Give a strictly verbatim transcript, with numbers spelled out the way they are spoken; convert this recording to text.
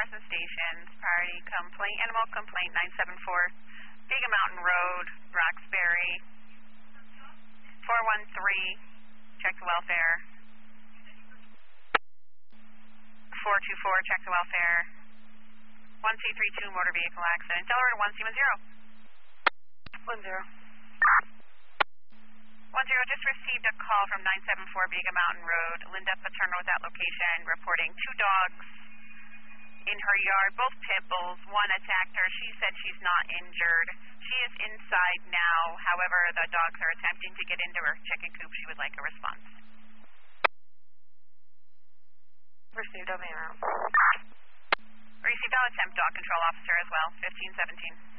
Carson Stations, priority complaint, animal complaint nine seven four, Beagle Mountain Road, Roxbury, four one three, check the welfare, four two four, check the welfare, one two three two, motor vehicle accident, Delaware one C one zero. one zero. one zero, just received a call from nine seven four Beagle Mountain Road, Linda Paterno at that location, reporting two dogs in her yard, both pit bulls. One attacked her. She said she's not injured. She is inside now. However, the dogs are attempting to get into her chicken coop. She would like a response. Received, I'll be around. Received, I'll attempt dog control officer as well, fifteen seventeen.